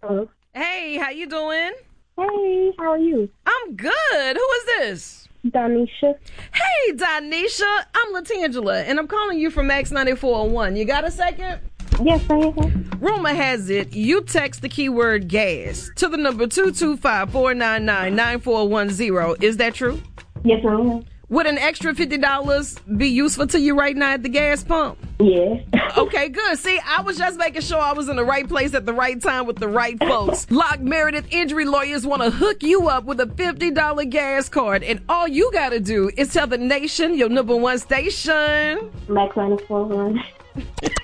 Hello. Hey, how you doing? Hey, how are you? I'm good. Who is this? Donisha. Hey, Donisha. I'm Latangela, and I'm calling you from Max 9401. You got a second? Yes, I am. Rumor has it you text the keyword gas to the number 225-499-9410. Is that true? Yes, I am. Would an extra $50 be useful to you right now at the gas pump? Yes. Okay, good. See, I was just making sure I was in the right place at the right time with the right folks. Lock Meredith Injury Lawyers want to hook you up with a $50 gas card, and all you got to do is tell the nation your number one station. Max 94.1.